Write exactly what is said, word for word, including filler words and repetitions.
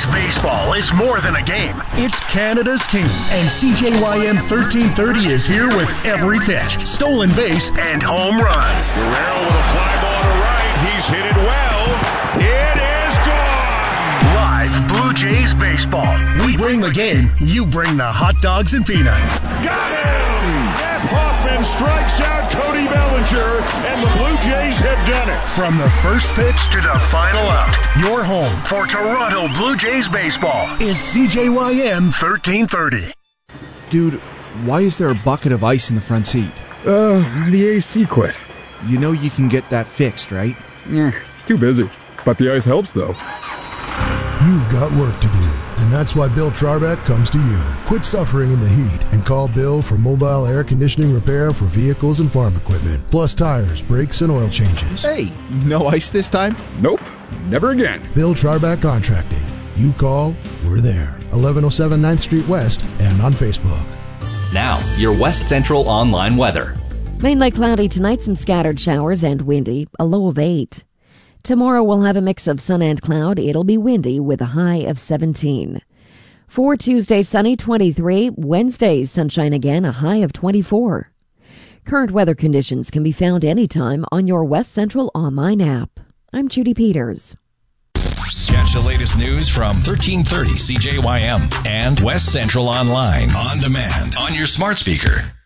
Jays baseball is more than a game. It's Canada's team, and C J Y M thirteen thirty is here with every pitch, stolen base, and home run. Guerrero with a fly ball to right. He's hit it well. It is gone. Live Blue Jays baseball. We bring the game. You bring the hot dogs and peanuts. Got him! Jeff Hoffman strikes out Cody Bellinger, and the Blue Jays have done it. From the first pitch to the final out, your home for Toronto Blue Jays baseball is C J Y M thirteen thirty. Dude, why is there a bucket of ice in the front seat? Uh, the A C quit. You know you can get that fixed, right? Eh, too busy. But the ice helps, though. You've got work to do, and that's why Bill Charback comes to you. Quit suffering in the heat and call Bill for mobile air conditioning repair for vehicles and farm equipment, plus tires, brakes, and oil changes. Hey, no ice this time? Nope, never again. Bill Charback Contracting. You call, we're there. eleven oh seven ninth Street West and on Facebook. Now, your West Central online weather. Mainly cloudy tonight, some scattered showers and windy, a low of eight. Tomorrow we'll have a mix of sun and cloud. It'll be windy with a high of seventeen. For Tuesday, sunny, twenty-three. Wednesday, sunshine again, a high of twenty-four. Current weather conditions can be found anytime on your West Central online app. I'm Judy Peters. Catch the latest news from thirteen thirty C J Y M and West Central Online on demand on your smart speaker.